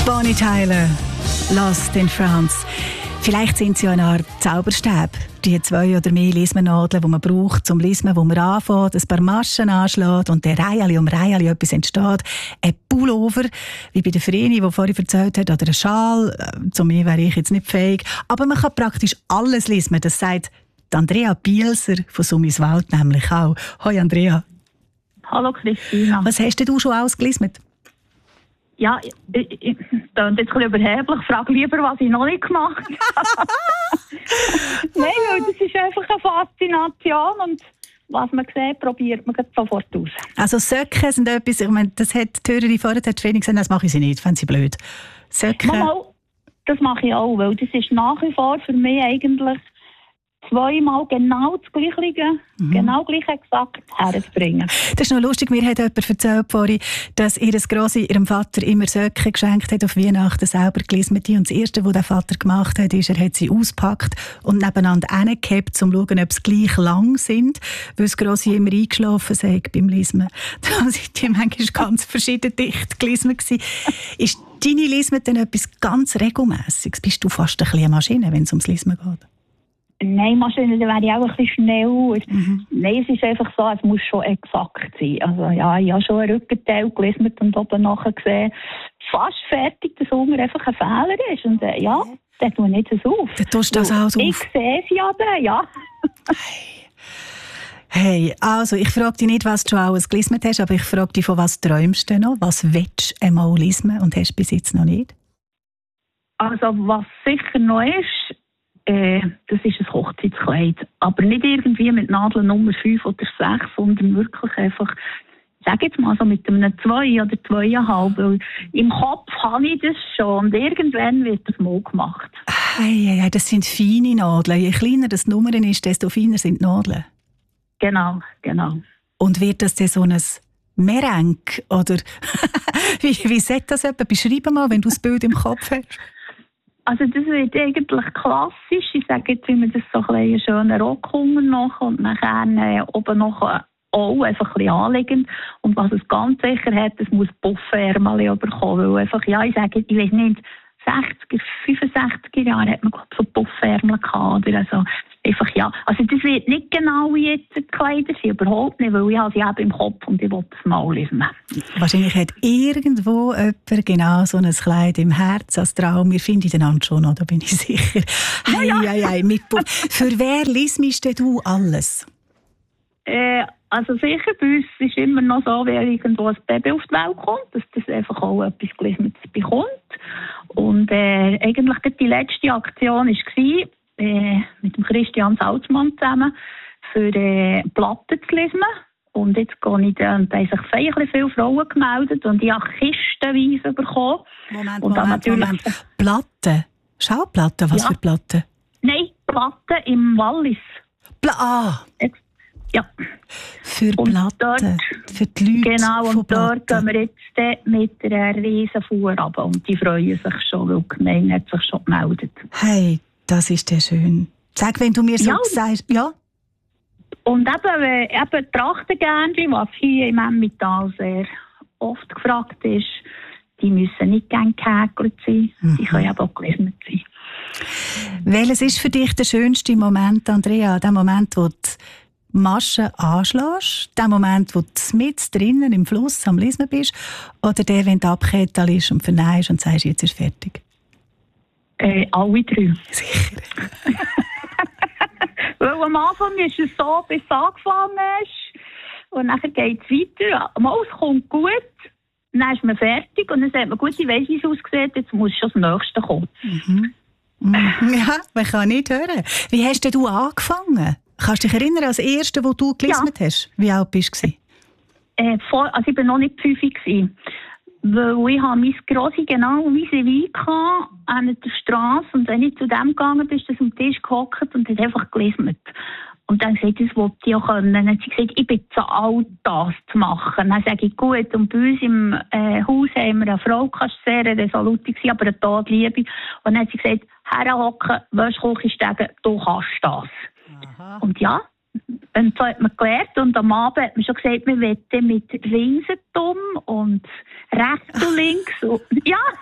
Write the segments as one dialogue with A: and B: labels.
A: Bonnie Tyler, Lost in France. Vielleicht sind sie ja eine Art Zauberstab. Die 2 oder mehr Lismennadeln, die man braucht, zum Lismen, wo man anfängt, ein paar Maschen anschlägt und der Reihe um Reihe etwas entsteht. Ein Pullover, wie bei der Vreni, die vorhin erzählt hat, oder ein Schal. Zu mir wäre ich jetzt nicht fähig. Aber man kann praktisch alles lismen. Das sagt Andrea Bielser von Summiswald nämlich auch. Hoi Andrea.
B: Hallo Christina.
A: Was hast du schon alles gelismet?
B: Ja, ich bin jetzt ein bisschen überheblich. Ich frage lieber, was ich noch nicht gemacht habe. Nein, weil das ist einfach eine Faszination und was man sieht, probiert man sofort aus.
A: Also Söcke sind etwas, ich meine, das hat die Hörerin vorher gesagt, das mache ich sie nicht, fände sie blöd. Söcke.
B: Mal, das mache ich auch, weil das ist nach wie vor für mich eigentlich zweimal genau das Gleiche, genau gleich exakt herzubringen.
A: Das ist noch lustig, mir hat jemand erzählt vorhin, dass ihr Grossi ihrem Vater immer Söcke geschenkt hat auf Weihnachten, selber gelismet. Und das Erste, was der Vater gemacht hat, ist, er hat sie ausgepackt und nebeneinander hingehabt, um zu schauen, ob sie gleich lang sind, weil das Grossi immer eingeschlafen sei beim Lismen. Da sind die manchmal ganz verschieden dicht gelismet gewesen. Ist deine Lismen denn etwas ganz Regelmässiges? Bist du fast ein bisschen eine Maschine, wenn es ums Lismen geht?
B: Nein, Maschine, da wäre ich auch ein bisschen schnell. Nein, es ist einfach so, es muss schon exakt sein. Also ja, ich habe schon einen Rückenteil gelismet und oben nachher gesehen, fast fertig, dass unten einfach ein Fehler ist. Und ja, das tue ich nicht so auf.
A: Dann tust du das auch so auf?
B: Ich sehe es aber, ja.
A: Hey, also ich frage dich nicht, was du alles gelismet hast, aber ich frage dich, von was träumst du noch? Was willst du einmal lismen und hast du bis jetzt noch nicht?
B: Also was sicher noch ist, das ist ein Hochzeitskleid. Aber nicht irgendwie mit Nadeln Nummer 5 oder 6, sondern wirklich einfach, ich sage jetzt mal so mit einem 2 oder 2,5. Weil im Kopf habe ich das schon und irgendwann wird das mal gemacht.
A: Hey, das sind feine Nadeln. Je kleiner das Nummer ist, desto feiner sind die Nadeln.
B: Genau.
A: Und wird das dann so ein Merengue? Oder wie sieht das etwa? Beschreib mal, wenn du das Bild im Kopf hast.
B: Also das wird eigentlich klassisch. Ich sage jetzt immer, das so ein schöner Rockhunger noch und nachher oben noch auch einfach ein bisschen anliegend. Und was es ganz sicher hat, es muss Puffärmel bekommen. Weil einfach, ja, ich sage, ich weiß nicht, 60er, 65er Jahre hat man glaube ich so Puffärmel gehabt. Oder also einfach, ja. Also das wird nicht genau wie jetzt die Kleider sind, überhaupt nicht, weil ich habe sie eben im Kopf und ich will das mal lesen.
A: Wahrscheinlich hat irgendwo jemand genau so ein Kleid im Herz als Traum. Wir finden einander schon noch, da bin ich sicher. Hey, mit für wer liest du alles?
B: Also sicher, bei uns ist immer noch so, wenn irgendwo ein Baby auf die Welt kommt, dass das einfach auch etwas Gelismetes bekommt. Und eigentlich die letzte Aktion war mit dem Christian Salzmann zusammen für Platten zu lesen. Und jetzt gehe ich da, und da haben sich viele Frauen gemeldet und ich habe kistenweise bekommen.
A: Moment. Platten? Schallplatten? Was für Platten?
B: Nein, Platten im Wallis. Ja.
A: Für Platten, für die Leute.
B: Genau, und dort
A: gehen
B: wir jetzt mit einer riesen Fuhr runter. Und die freuen sich schon, weil die Gemeinde hat sich schon gemeldet.
A: Hey, das ist ja schön. Sag, wenn du mir so sagst, ja?
B: Und eben Trachtengärnchen, was hier im Emmental sehr oft gefragt ist, die müssen nicht gerne gehäkelt sein, die können eben auch gelismet sein.
A: Welches ist für dich der schönste Moment, Andrea? Der Moment, wo du Maschen anschlägst, der Moment, wo du mit drinnen im Fluss am Lesen bist, oder der, wenn du abkettelst und verneinst und sagst, jetzt ist fertig?
B: Alle 3.
A: Sicher.
B: Weil am Anfang ist es so, bis es angefangen ist, und dann geht es weiter. Mal, es kommt gut, dann ist man fertig und dann sagt man, gut, ich weiss, wie es aussieht, jetzt muss schon das Nächste kommen.
A: Ja, man kann nicht hören. Wie hast du angefangen? Kannst du dich erinnern, als Erste, wo du gelismet hast? Wie alt bist du?
B: Also ich war noch nicht 5 gewesen. Weil ich habe mein Grossi genau vis-à-vis an der Straße und wenn ich zu dem gegangen bin, ist er am Tisch gehockt und hat einfach gelismet. Und dann gesagt, das wollte ich auch können. Dann hat sie gesagt, ich bin zu alt, das zu machen. Dann sage ich, gut, und bei uns im Haus haben wir eine Frau, die sehr resolut war, aber eine Todliebe. Und dann hat sie gesagt, herhocken, Wäschküche steigen, du kannst das. Aha. Und ja, und so hat man gelernt und am Abend hat man schon gesagt, wir wollen mit Linsentum und rechts und links. Und, ja.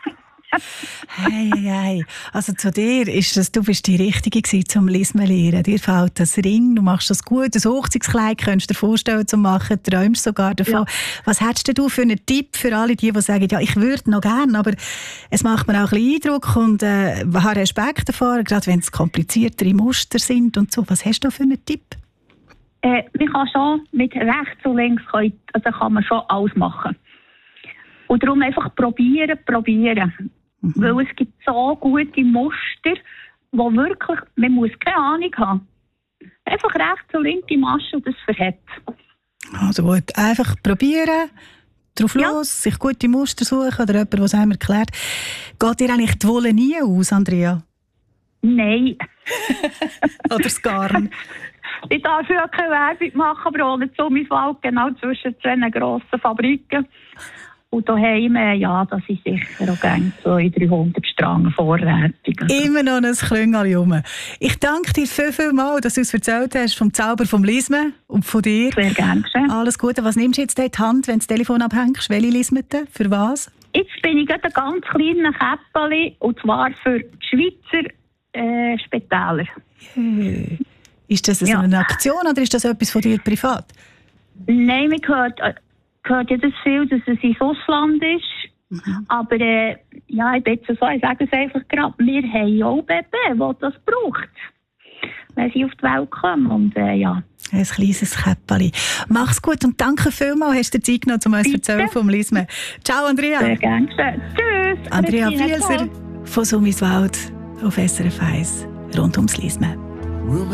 A: Hey. Also zu dir ist das, du bist die Richtige gewesen zum Lismen lernen. Dir fällt das Ring, du machst das gut, das Hochzeitskleid könntest du dir vorstellen zu machen, träumst sogar davon. Ja. Was hättest du für einen Tipp für alle die sagen, ja, ich würde noch gerne, aber es macht mir auch ein bisschen Eindruck und habe Respekt davor, gerade wenn es kompliziertere Muster sind und so. Was hast du für einen Tipp?
B: Man kann schon mit rechts und links kann man schon alles machen. Und darum einfach probieren. Mhm. Weil es gibt so gute Muster, wo wirklich, man muss keine Ahnung haben. Einfach rechts und linke Masche und das verhält.
A: Also gut, einfach probieren, drauf los, sich gute Muster suchen oder jemand, der es einem erklärt. Geht dir eigentlich die Wolle nie aus, Andrea?
B: Nein.
A: Oder das Garn?
B: Ich darf ja keine Werbung machen, aber ohne Zummiswald, genau zwischen zwei grossen Fabriken. Und daheim, ja, das ist sicher auch gerne 200-300 Strang vorrätig.
A: Immer noch ein Klüngel rum. Ich danke dir viel mal, dass du uns erzählt hast vom Zauber vom Lismen und von dir.
B: Sehr gerne geschehen.
A: Alles Gute. Was nimmst du jetzt in die Hand, wenn du das Telefon abhängst? Welche Lismete? Für was?
B: Jetzt bin ich gerade ein ganz kleines Käppeli, und zwar für die Schweizer Spitäler.
A: Ist das eine Aktion oder ist das etwas von dir privat?
B: Nein, man hört ja das viel, dass es ins Ausland ist. Mhm. Aber ja, ich bin jetzt so, ich sage es einfach gerade, wir haben auch Babys, die das braucht, wenn sie auf die Welt kommen. Und ja.
A: Ein kleines Käppeli. Mach's gut und danke vielmals, hast du dir Zeit genommen, um uns zu erzählen vom Lismen. Ciao, Andrea.
B: Sehr gerne. Tschüss.
A: Andrea Vielser von Summiswald auf SRF 1 rund ums Lismen.